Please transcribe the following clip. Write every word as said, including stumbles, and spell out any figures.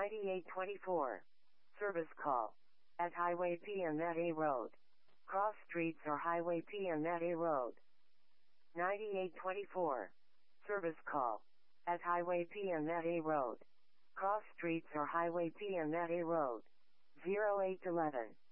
ninety-eight twenty-four. Service call. At Highway P and Net A Road. Cross streets or Highway P and Net A Road. ninety-eight twenty-four. Service call. At Highway P and Net A Road. Cross streets or Highway P and Net A Road. zero eight eleven.